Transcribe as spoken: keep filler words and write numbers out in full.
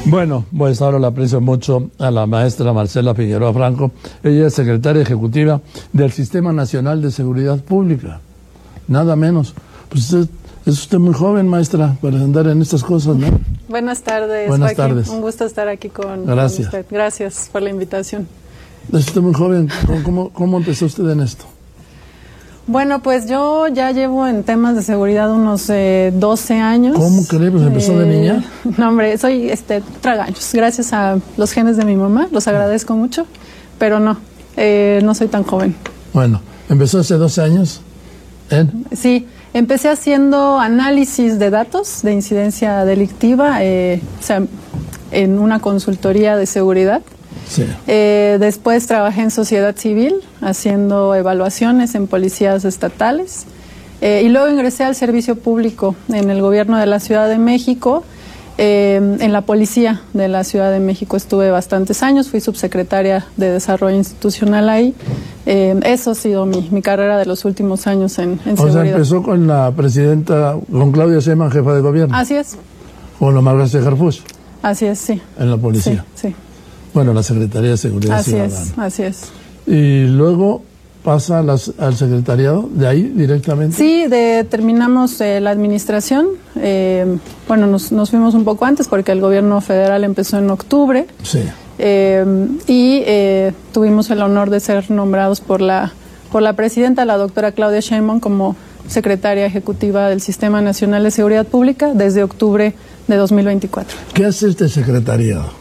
Bueno, pues ahora le aprecio mucho a la maestra Marcela Figueroa Franco. Ella es secretaria ejecutiva del Sistema Nacional de Seguridad Pública. Nada menos. Pues usted, es usted muy joven, maestra, para andar en estas cosas, ¿no? Buenas tardes, Buenas Joaquín. tardes. Un gusto estar aquí con, Gracias. con usted. Gracias por la invitación. Es usted muy joven. ¿Cómo, cómo, cómo empezó usted en esto? Bueno, pues yo ya llevo en temas de seguridad unos eh, doce años. ¿Cómo cree? Pues empezó eh, de niña. No, hombre, soy este, tragaños. Gracias a los genes de mi mamá, los agradezco mucho, pero no, eh, no soy tan joven. Bueno, ¿empezó hace doce años? ¿En? Sí, empecé haciendo análisis de datos de incidencia delictiva, eh, o sea, en una consultoría de seguridad. Sí. Eh, después trabajé en sociedad civil, haciendo evaluaciones en policías estatales. Eh, y luego ingresé al servicio público en el gobierno de la Ciudad de México. Eh, en la policía de la Ciudad de México estuve bastantes años, fui subsecretaria de Desarrollo Institucional ahí. Eh, eso ha sido mi, mi carrera de los últimos años en, en o seguridad. O sea, empezó con la presidenta, con Claudia Sheinbaum, jefa de gobierno. Así es. Con Omar García Harfuch. Así es, sí. En la policía. Sí, sí. Bueno, la Secretaría de Seguridad así Ciudadana. Es, así es. Y luego pasa a las, al secretariado, de ahí directamente. Sí, de, terminamos eh, la administración. Eh, bueno, nos, nos fuimos un poco antes porque el gobierno federal empezó en octubre. Sí. Eh, y eh, tuvimos el honor de ser nombrados por la, por la presidenta, la doctora Claudia Sheinbaum, como secretaria ejecutiva del Sistema Nacional de Seguridad Pública desde octubre de dos mil veinticuatro. ¿Qué hace este secretariado?